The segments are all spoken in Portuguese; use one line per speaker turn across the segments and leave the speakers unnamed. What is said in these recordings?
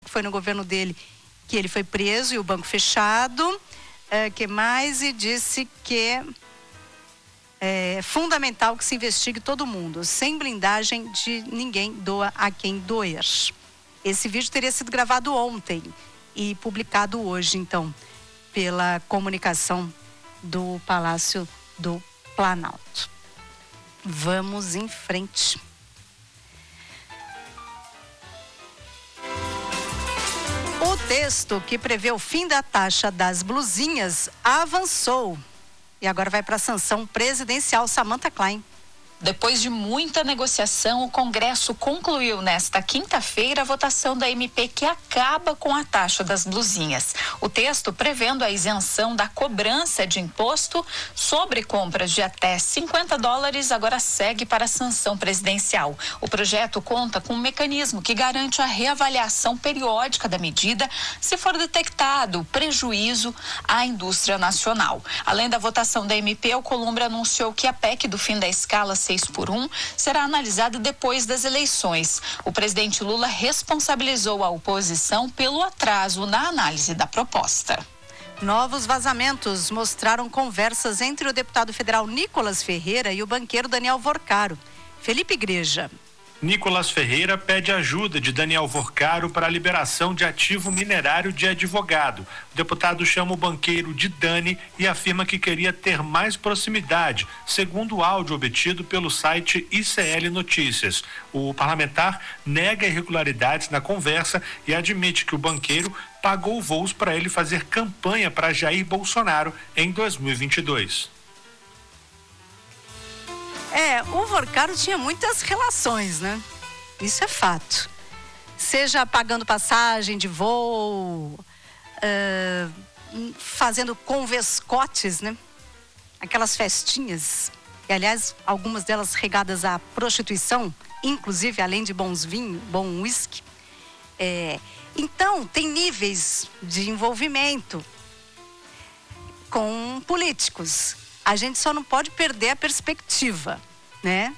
que foi no governo dele que ele foi preso e o banco fechado. Que mais? E disse que é fundamental que se investigue todo mundo, sem blindagem de ninguém doa a quem doer. Esse vídeo teria sido gravado ontem e publicado hoje, então, pela comunicação do Palácio do Planalto. Vamos em frente. O texto que prevê o fim da taxa das blusinhas avançou e agora vai para a sanção presidencial. Samantha Klein.
Depois de muita negociação, o Congresso concluiu nesta quinta-feira a votação da MP que acaba com a taxa das blusinhas. O texto prevendo a isenção da cobrança de imposto sobre compras de até $50 agora segue para a sanção presidencial. O projeto conta com um mecanismo que garante a reavaliação periódica da medida se for detectado prejuízo à indústria nacional. Além da votação da MP, o Columbre anunciou que a PEC do fim da escala 6x1 será analisada depois das eleições. O presidente Lula responsabilizou a oposição pelo atraso na análise da proposta.
Novos vazamentos mostraram conversas entre o deputado federal Nicolas Ferreira e o banqueiro Daniel Vorcaro. Felipe Igreja.
Nicolas Ferreira pede ajuda de Daniel Vorcaro para a liberação de ativo minerário de advogado. O deputado chama o banqueiro de Dani e afirma que queria ter mais proximidade, segundo o áudio obtido pelo site ICL Notícias. O parlamentar nega irregularidades na conversa e admite que o banqueiro pagou voos para ele fazer campanha para Jair Bolsonaro em 2022.
O Vorcaro tinha muitas relações, né? Isso é fato. Seja pagando passagem de voo, fazendo convescotes, né? Aquelas festinhas, e aliás, algumas delas regadas à prostituição, inclusive além de bons vinhos, bom uísque. Então, tem níveis de envolvimento com políticos. A gente só não pode perder a perspectiva, né?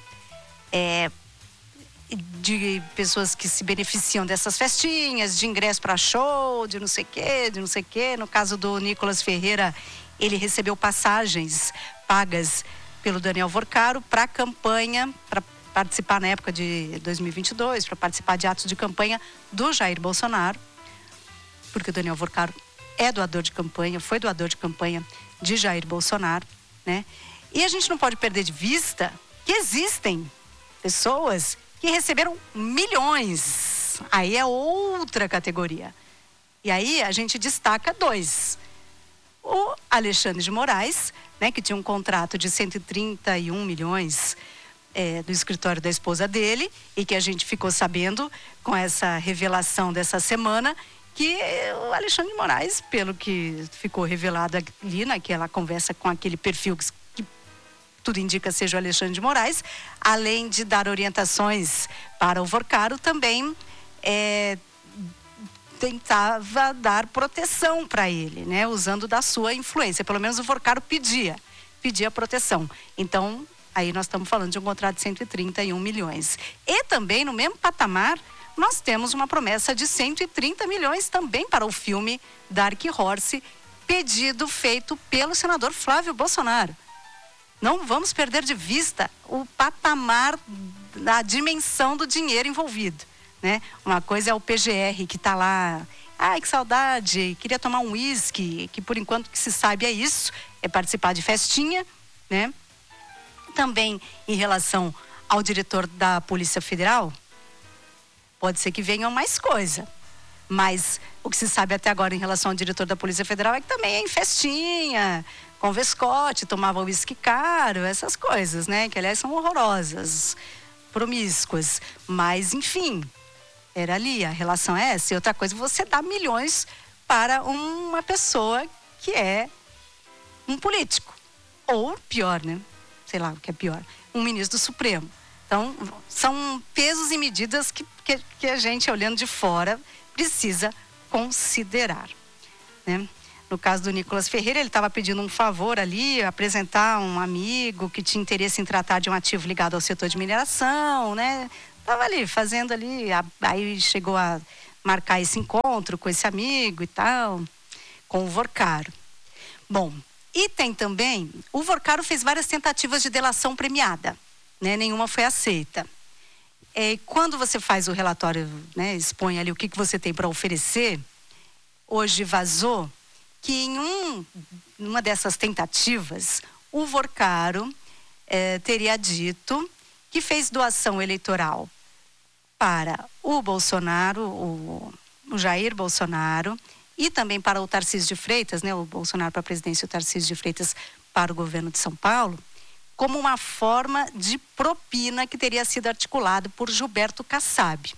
De pessoas que se beneficiam dessas festinhas, de ingresso para show, de não sei o quê. No caso do Nicolas Ferreira, ele recebeu passagens pagas pelo Daniel Vorcaro para campanha, para participar na época de 2022, para participar de atos de campanha do Jair Bolsonaro, porque o Daniel Vorcaro é doador de campanha, foi doador de campanha de Jair Bolsonaro, né? E a gente não pode perder de vista que existem pessoas que receberam milhões. Aí é outra categoria. E aí a gente destaca dois. O Alexandre de Moraes, né, que tinha um contrato de 131 milhões do escritório da esposa dele, e que a gente ficou sabendo com essa revelação dessa semana, que o Alexandre de Moraes, pelo que ficou revelado ali naquela conversa com aquele perfil que tudo indica seja o Alexandre de Moraes, além de dar orientações para o Vorcaro, também tentava dar proteção para ele, né, usando da sua influência. Pelo menos o Vorcaro pedia proteção. Então, aí nós estamos falando de um contrato de 131 milhões. E também, no mesmo patamar, nós temos uma promessa de 130 milhões também para o filme Dark Horse, pedido feito pelo senador Flávio Bolsonaro. Não vamos perder de vista o patamar da dimensão do dinheiro envolvido, né? Uma coisa é o PGR, que está lá, ai que saudade, queria tomar um uísque, que por enquanto que se sabe é isso, é participar de festinha, né? Também em relação ao diretor da Polícia Federal, pode ser que venham mais coisa, mas o que se sabe até agora em relação ao diretor da Polícia Federal é que também é em festinha, com vescote, tomava uísque caro, essas coisas, né? Que aliás são horrorosas, promíscuas, mas enfim, era ali, a relação é essa. E outra coisa, você dá milhões para uma pessoa que é um político, ou pior, né? Sei lá o que é pior, um ministro do Supremo. Então, são pesos e medidas que a gente, olhando de fora, precisa considerar, né? No caso do Nicolas Ferreira, ele estava pedindo um favor ali, apresentar um amigo que tinha interesse em tratar de um ativo ligado ao setor de mineração, né? Estava ali, fazendo ali, aí chegou a marcar esse encontro com esse amigo e tal, com o Vorcaro. Bom, e tem também, o Vorcaro fez várias tentativas de delação premiada, né? Nenhuma foi aceita. Quando você faz o relatório, né, expõe ali o que você tem para oferecer, hoje vazou que em uma dessas tentativas, o Vorcaro teria dito que fez doação eleitoral para o Bolsonaro, o Jair Bolsonaro, e também para o Tarcísio de Freitas, né, o Bolsonaro para a presidência e o Tarcísio de Freitas para o governo de São Paulo, como uma forma de propina que teria sido articulado por Gilberto Kassab.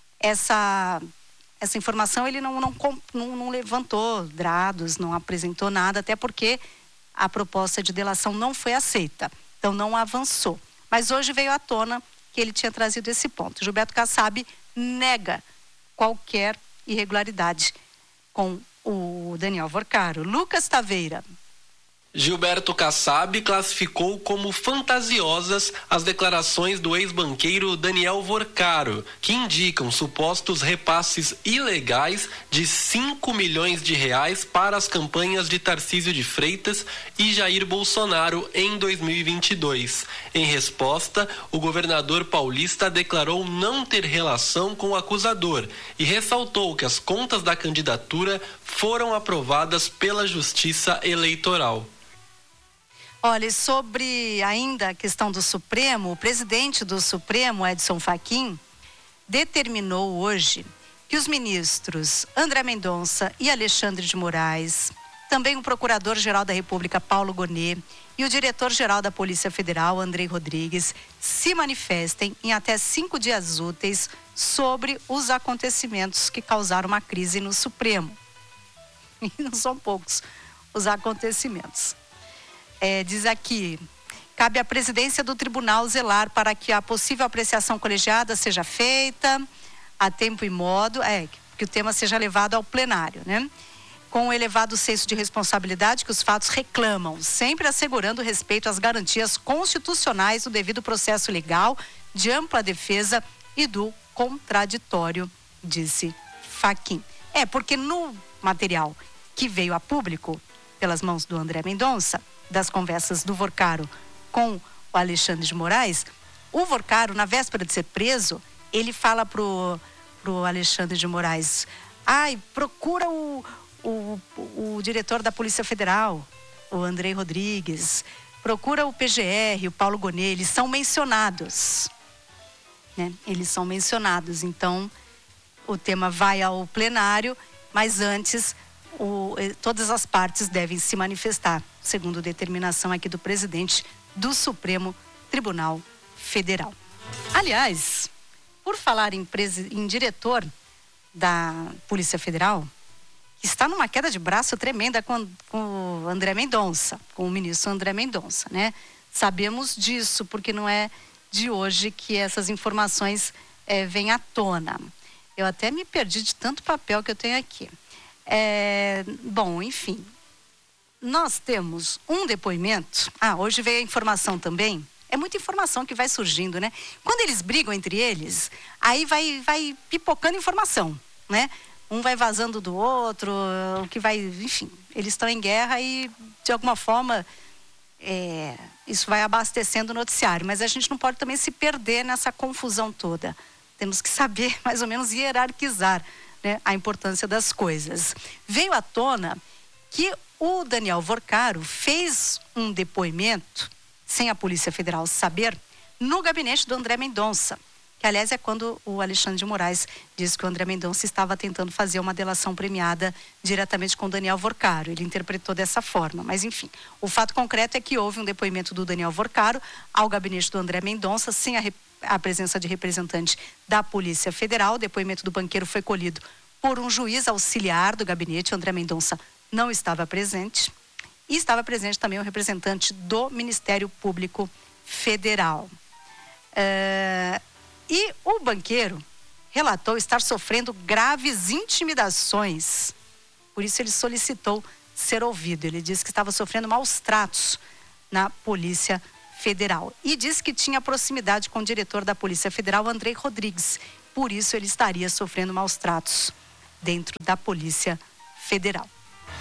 Essa informação ele não levantou dados, não apresentou nada, até porque a proposta de delação não foi aceita, então não avançou. Mas hoje veio à tona que ele tinha trazido esse ponto. Gilberto Kassab nega qualquer irregularidade com o Daniel Vorcaro. Lucas Taveira.
Gilberto Kassab classificou como fantasiosas as declarações do ex-banqueiro Daniel Vorcaro, que indicam supostos repasses ilegais de 5 milhões de reais para as campanhas de Tarcísio de Freitas e Jair Bolsonaro em 2022. Em resposta, o governador paulista declarou não ter relação com o acusador e ressaltou que as contas da candidatura foram aprovadas pela Justiça Eleitoral.
Olha, sobre ainda a questão do Supremo, o presidente do Supremo, Edson Fachin, determinou hoje que os ministros André Mendonça e Alexandre de Moraes, também o Procurador-Geral da República, Paulo Gonet, e o Diretor-Geral da Polícia Federal, Andrei Rodrigues, se manifestem em até 5 dias úteis sobre os acontecimentos que causaram uma crise no Supremo. E não são poucos os acontecimentos. Diz aqui, cabe à presidência do tribunal zelar para que a possível apreciação colegiada seja feita a tempo e modo, que o tema seja levado ao plenário, né? Com o elevado senso de responsabilidade que os fatos reclamam, sempre assegurando respeito às garantias constitucionais do devido processo legal, de ampla defesa e do contraditório, disse Fachin. Porque no material que veio a público pelas mãos do André Mendonça, das conversas do Vorcaro com o Alexandre de Moraes, o Vorcaro, na véspera de ser preso, ele fala pro Alexandre de Moraes, procura o diretor da Polícia Federal, o Andrei Rodrigues, procura o PGR, o Paulo Gonet, eles são mencionados, né? Eles são mencionados, então o tema vai ao plenário, mas antes todas as partes devem se manifestar, segundo determinação aqui do presidente do Supremo Tribunal Federal. Aliás, por falar em diretor da Polícia Federal, que está numa queda de braço tremenda com o André Mendonça, com o ministro André Mendonça, né? Sabemos disso, porque não é de hoje que essas informações vêm à tona. Eu até me perdi de tanto papel que eu tenho aqui. Bom, enfim, nós temos um depoimento. Hoje veio a informação também. É muita informação que vai surgindo, né? Quando eles brigam entre eles, aí vai pipocando informação, né? Um vai vazando do outro, enfim, eles estão em guerra e, de alguma forma, isso vai abastecendo o noticiário. Mas a gente não pode também se perder nessa confusão toda. Temos que saber, mais ou menos, hierarquizar, né, a importância das coisas. Veio à tona que o Daniel Vorcaro fez um depoimento, sem a Polícia Federal saber, no gabinete do André Mendonça, que aliás é quando o Alexandre de Moraes disse que o André Mendonça estava tentando fazer uma delação premiada diretamente com o Daniel Vorcaro. Ele interpretou dessa forma, mas enfim, o fato concreto é que houve um depoimento do Daniel Vorcaro ao gabinete do André Mendonça, sem a presença de representante da Polícia Federal. O depoimento do banqueiro foi colhido por um juiz auxiliar do gabinete. André Mendonça não estava presente. E estava presente também o representante do Ministério Público Federal. E o banqueiro relatou estar sofrendo graves intimidações. Por isso ele solicitou ser ouvido. Ele disse que estava sofrendo maus tratos na Polícia Federal. E disse que tinha proximidade com o diretor da Polícia Federal, Andrei Rodrigues. por isso ele estaria sofrendo maus tratos dentro da Polícia Federal.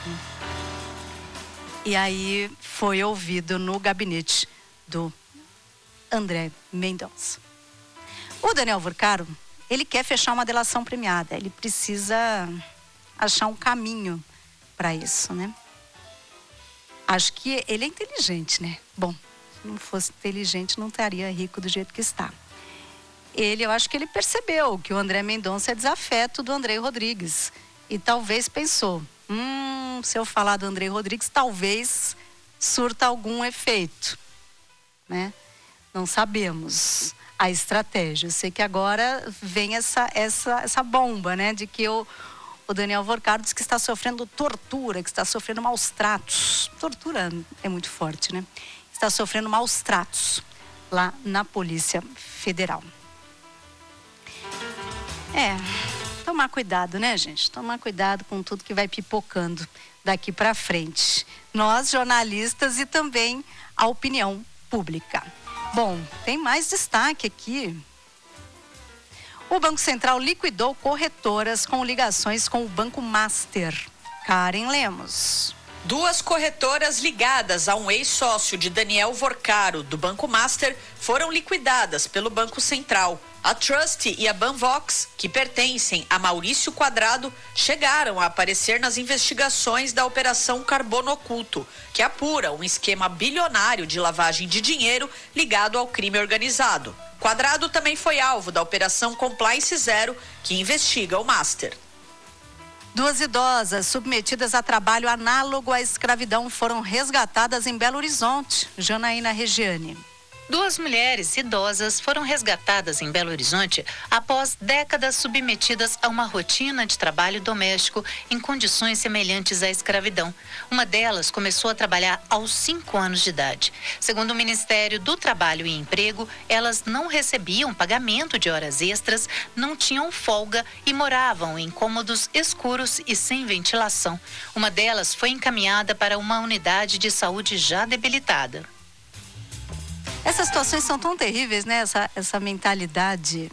E aí foi ouvido no gabinete do André Mendonça. O Daniel Vorcaro, ele quer fechar uma delação premiada, ele precisa achar um caminho para isso, né? Acho que ele é inteligente, né? Bom, se não fosse inteligente, não estaria rico do jeito que está. Eu acho que ele percebeu que o André Mendonça é desafeto do Andrei Rodrigues. E talvez pensou, se eu falar do Andrei Rodrigues, talvez surta algum efeito, né? Não sabemos a estratégia. Eu sei que agora vem essa bomba, né? De que o Daniel Vorcaro diz que está sofrendo tortura, que está sofrendo maus tratos. Tortura é muito forte, né? Está sofrendo maus tratos lá na Polícia Federal. Tomar cuidado, né, gente? Tomar cuidado com tudo que vai pipocando daqui para frente. Nós, jornalistas, e também a opinião pública. Bom, tem mais destaque aqui. O Banco Central liquidou corretoras com ligações com o Banco Master. Karen Lemos.
2 corretoras ligadas a um ex-sócio de Daniel Vorcaro, do Banco Master, foram liquidadas pelo Banco Central. A Trust e a Banvox, que pertencem a Maurício Quadrado, chegaram a aparecer nas investigações da Operação Carbono Oculto, que apura um esquema bilionário de lavagem de dinheiro ligado ao crime organizado. Quadrado também foi alvo da Operação Compliance Zero, que investiga o Master.
2 idosas submetidas a trabalho análogo à escravidão foram resgatadas em Belo Horizonte. Janaína Regiane.
2 mulheres idosas foram resgatadas em Belo Horizonte após décadas submetidas a uma rotina de trabalho doméstico em condições semelhantes à escravidão. Uma delas começou a trabalhar aos 5 anos de idade. Segundo o Ministério do Trabalho e Emprego, elas não recebiam pagamento de horas extras, não tinham folga e moravam em cômodos escuros e sem ventilação. Uma delas foi encaminhada para uma unidade de saúde já debilitada.
Essas situações são tão terríveis, né? Essa mentalidade.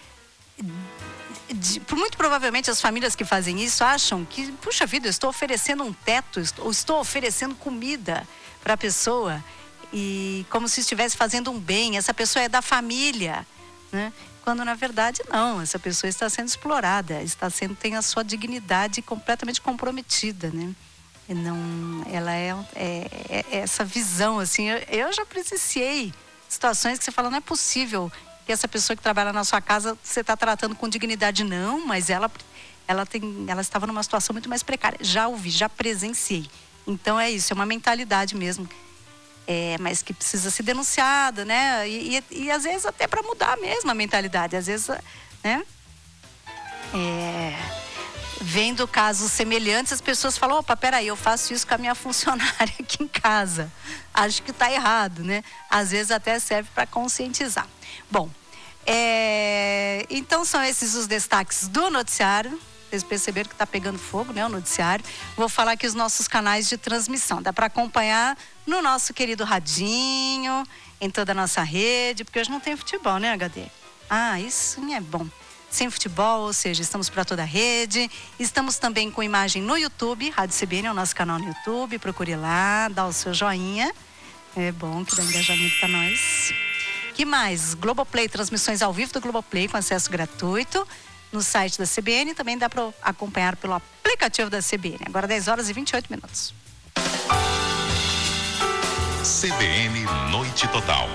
Muito provavelmente as famílias que fazem isso acham que, puxa vida, eu estou oferecendo um teto, estou oferecendo comida para a pessoa, e como se estivesse fazendo um bem, essa pessoa é da família, né? Quando na verdade não, essa pessoa está sendo explorada, tem a sua dignidade completamente comprometida, né? Não, ela é essa visão, assim, eu já presenciei situações que você fala, não é possível que essa pessoa que trabalha na sua casa você está tratando com dignidade. Não, mas ela estava numa situação muito mais precária. Já ouvi, já presenciei. Então é isso, é uma mentalidade mesmo, mas que precisa ser denunciada, né? E às vezes até para mudar mesmo a mentalidade, às vezes, né? Vendo casos semelhantes, as pessoas falam, opa, peraí, eu faço isso com a minha funcionária aqui em casa. Acho que está errado, né? Às vezes até serve para conscientizar. Bom, então são esses os destaques do noticiário. Vocês perceberam que está pegando fogo, né, o noticiário. Vou falar aqui os nossos canais de transmissão. Dá para acompanhar no nosso querido radinho, em toda a nossa rede, porque hoje não tem futebol, né, HD? Isso é bom. Sem futebol, ou seja, estamos para toda a rede. Estamos também com imagem no YouTube, Rádio CBN é o nosso canal no YouTube. Procure lá, dá o seu joinha. É bom que dá engajamento para nós. Que mais? Globoplay, transmissões ao vivo do Globoplay com acesso gratuito no site da CBN. Também dá para acompanhar pelo aplicativo da CBN. Agora 10h28.
CBN Noite Total.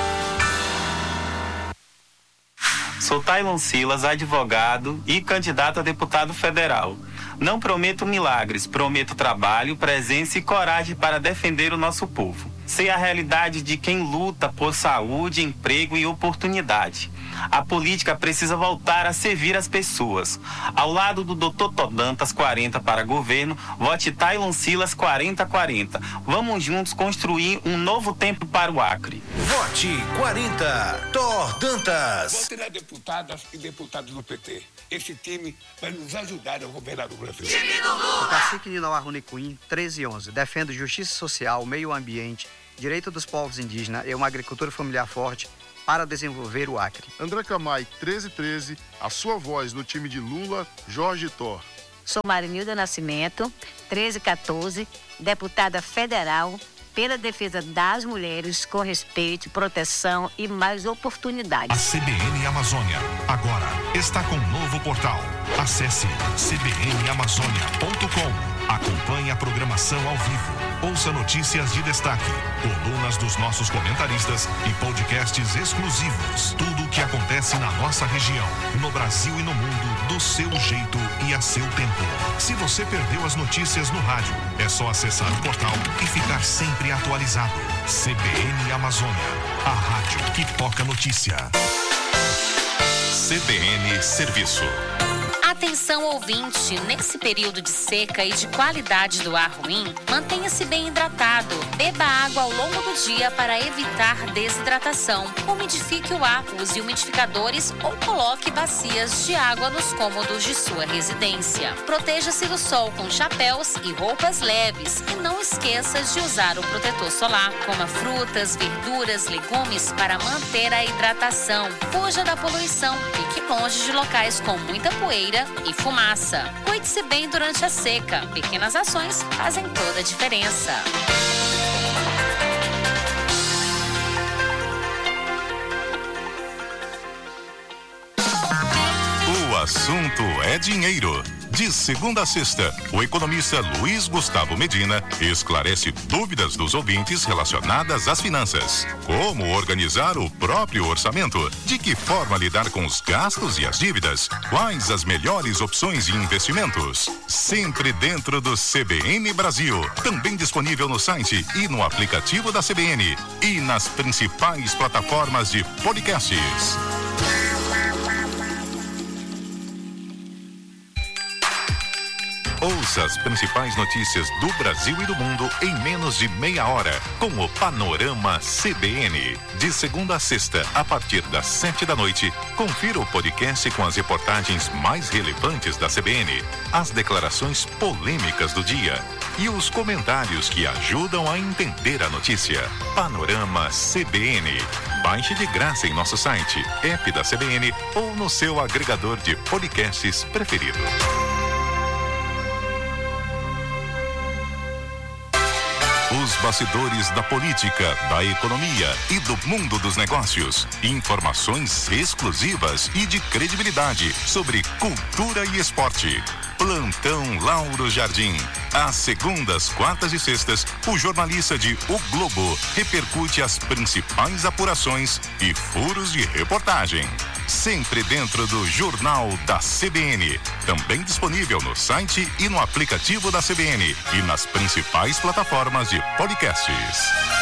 Sou Tailon Silas, advogado e candidato a deputado federal. Não prometo milagres, prometo trabalho, presença e coragem para defender o nosso povo. Sei a realidade de quem luta por saúde, emprego e oportunidade. A política precisa voltar a servir as pessoas. Ao lado do Dr. Todantas 40 para governo, vote Tailon Silas 4040. Vamos juntos construir um novo tempo para o Acre.
Vote 40, Todantas.
Vote nas deputadas e deputados do PT. Esse time vai nos ajudar a governar o Brasil. Time do Lula!
O cacique Ninauá Runicuim, 1311, defende justiça social, meio ambiente, direito dos povos indígenas e uma agricultura familiar forte para desenvolver o Acre.
André Camay, 1313, a sua voz no time de Lula, Jorge Thor.
Sou Marinilda Nascimento, 1314, deputada federal pela defesa das mulheres com respeito, proteção e mais oportunidades.
A CBN Amazônia agora está com um novo portal. Acesse cbnamazônia.com. Acompanhe a programação ao vivo. Ouça notícias de destaque, colunas dos nossos comentaristas e podcasts exclusivos. Tudo o que acontece na nossa região, no Brasil e no mundo, do seu jeito e a seu tempo. Se você perdeu as notícias no rádio, é só acessar o portal e ficar sempre atualizado. CBN Amazônia, a rádio que toca notícia.
CBN Serviço.
Atenção ouvinte, nesse período de seca e de qualidade do ar ruim, mantenha-se bem hidratado. Beba água ao longo do dia para evitar desidratação. Umidifique o ar, use umidificadores ou coloque bacias de água nos cômodos de sua residência. Proteja-se do sol com chapéus e roupas leves e não esqueça de usar o protetor solar. Coma frutas, verduras, legumes para manter a hidratação. Fuja da poluição, fique longe de locais com muita poeira e fumaça. Cuide-se bem durante a seca. Pequenas ações fazem toda a diferença.
O assunto é dinheiro. De segunda a sexta, o economista Luiz Gustavo Medina esclarece dúvidas dos ouvintes relacionadas às finanças. Como organizar o próprio orçamento? De que forma lidar com os gastos e as dívidas? Quais as melhores opções de investimentos? Sempre dentro do CBN Brasil. Também disponível no site e no aplicativo da CBN. E nas principais plataformas de podcasts. Ouça as principais notícias do Brasil e do mundo em menos de meia hora, com o Panorama CBN. De segunda a sexta, a partir das 7 da noite, confira o podcast com as reportagens mais relevantes da CBN, as declarações polêmicas do dia e os comentários que ajudam a entender a notícia. Panorama CBN. Baixe de graça em nosso site, app da CBN ou no seu agregador de podcasts preferido. Os bastidores da política, da economia e do mundo dos negócios. Informações exclusivas e de credibilidade sobre cultura e esporte. Plantão Lauro Jardim. Às segundas, quartas e sextas, o jornalista de O Globo repercute as principais apurações e furos de reportagem. Sempre dentro do Jornal da CBN. Também disponível no site e no aplicativo da CBN e nas principais plataformas de podcasts.